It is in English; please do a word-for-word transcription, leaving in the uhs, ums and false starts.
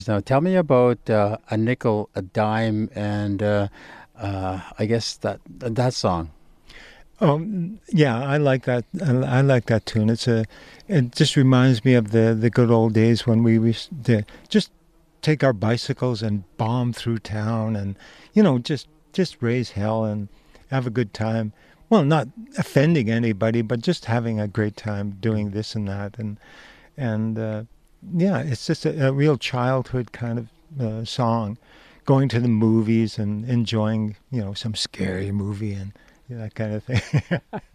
Now, tell me about uh, a nickel, a dime, and uh, uh, I guess that that song. Um, yeah, I like that. I, I like that tune. It's a, it just reminds me of the the good old days when we used to just take our bicycles and bomb through town, and you know, just just raise hell and have a good time. Well, not offending anybody, but just having a great time doing this and that, and and uh, yeah, it's just a, a real childhood kind of uh, song. Going to the movies and enjoying, you know, some scary movie and that kind of thing.